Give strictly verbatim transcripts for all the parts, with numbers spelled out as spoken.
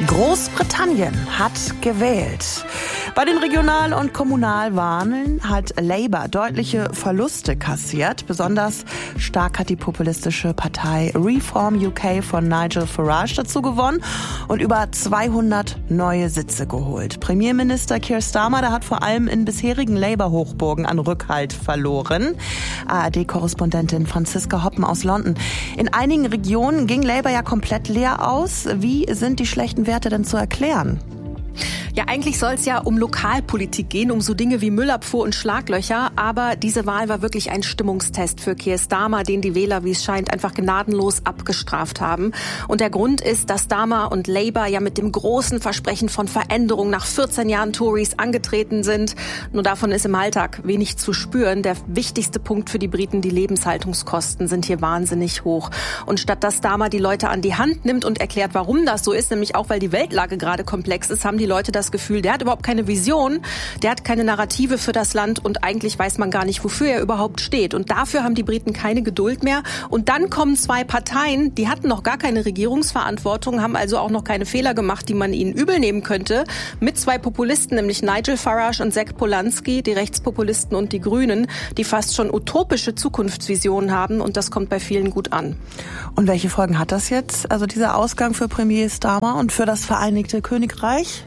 Großbritannien hat gewählt. Bei den Regional- und Kommunalwahlen hat Labour deutliche Verluste kassiert. Besonders stark hat die populistische Partei Reform U K von Nigel Farage dazu gewonnen und über zweihundert neue Sitze geholt. Premierminister Keir Starmer, der hat vor allem in bisherigen Labour-Hochburgen an Rückhalt verloren. A R D-Korrespondentin Franziska Hoppen aus London. In einigen Regionen ging Labour ja komplett leer aus. Wie sind die schlechten Werte denn zu erklären? Ja, eigentlich soll es ja um Lokalpolitik gehen, um so Dinge wie Müllabfuhr und Schlaglöcher. Aber diese Wahl war wirklich ein Stimmungstest für Keir Starmer, den die Wähler, wie es scheint, einfach gnadenlos abgestraft haben. Und der Grund ist, dass Starmer und Labour ja mit dem großen Versprechen von Veränderung nach vierzehn Jahren Tories angetreten sind. Nur davon ist im Alltag wenig zu spüren. Der wichtigste Punkt für die Briten, die Lebenshaltungskosten, sind hier wahnsinnig hoch. Und statt dass Starmer die Leute an die Hand nimmt und erklärt, warum das so ist, nämlich auch, weil die Weltlage gerade komplex ist, haben die Leute das Gefühl, der hat überhaupt keine Vision, der hat keine Narrative für das Land und eigentlich weiß man gar nicht, wofür er überhaupt steht. Und dafür haben die Briten keine Geduld mehr. Und dann kommen zwei Parteien, die hatten noch gar keine Regierungsverantwortung, haben also auch noch keine Fehler gemacht, die man ihnen übel nehmen könnte, mit zwei Populisten, nämlich Nigel Farage und Zac Polanski, die Rechtspopulisten und die Grünen, die fast schon utopische Zukunftsvisionen haben und das kommt bei vielen gut an. Und welche Folgen hat das jetzt, also dieser Ausgang für Premier Starmer und für das Vereinigte Königreich?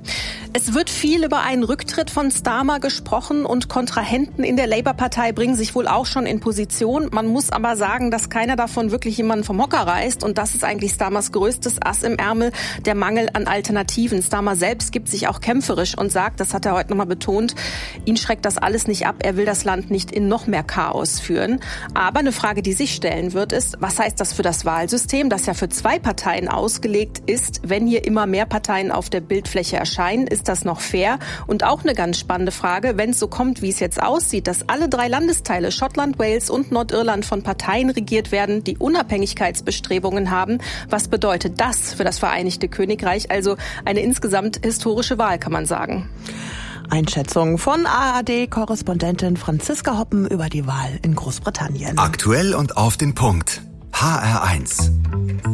Es wird viel über einen Rücktritt von Starmer gesprochen und Kontrahenten in der Labour-Partei bringen sich wohl auch schon in Position. Man muss aber sagen, dass keiner davon wirklich jemanden vom Hocker reißt und das ist eigentlich Starmers größtes Ass im Ärmel, der Mangel an Alternativen. Starmer selbst gibt sich auch kämpferisch und sagt, das hat er heute nochmal betont, ihn schreckt das alles nicht ab, er will das Land nicht in noch mehr Chaos führen. Aber eine Frage, die sich stellen wird, ist, was heißt das für das Wahlsystem, das ja für zwei Parteien ausgelegt ist, wenn hier immer mehr Parteien auf der Bildfläche erscheinen, ist das noch fair? Und auch eine ganz spannende Frage, wenn es so kommt, wie es jetzt aussieht, dass alle drei Landesteile, Schottland, Wales und Nordirland, von Parteien regiert werden, die Unabhängigkeitsbestrebungen haben. Was bedeutet das für das Vereinigte Königreich? Also eine insgesamt historische Wahl, kann man sagen. Einschätzung von A R D-Korrespondentin Franziska Hoppen über die Wahl in Großbritannien. Aktuell und auf den Punkt. H R eins.